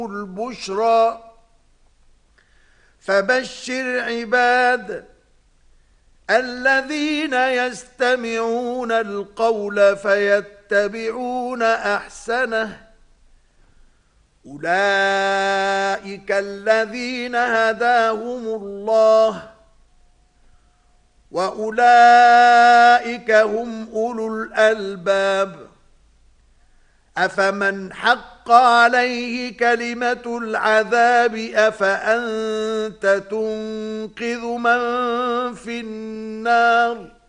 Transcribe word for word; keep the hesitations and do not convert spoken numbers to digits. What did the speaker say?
البشرى فبشر عباد الذين يستمعون القول فيتبعون أحسنه أولئك الذين هداهم الله وأولئك هم أولو الألباب أفمن حق عليه كلمة العذاب أفأنت تنقذ من في النار